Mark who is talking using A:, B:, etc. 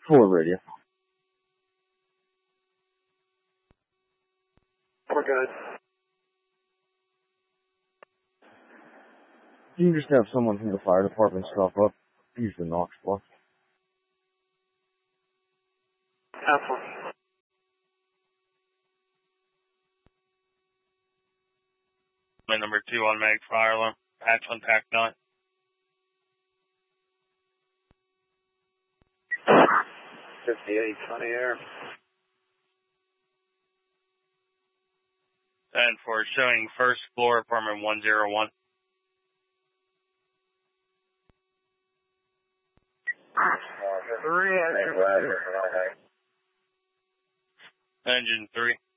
A: Full radio.
B: We're good.
A: You can just have someone from the fire department stop up. Use the Knox box.
B: Absolutely.
C: Number 2 automatic fire alarm. Patch on pack 9.
B: 58, funny air.
C: And for showing first floor, apartment 101. Engine 3.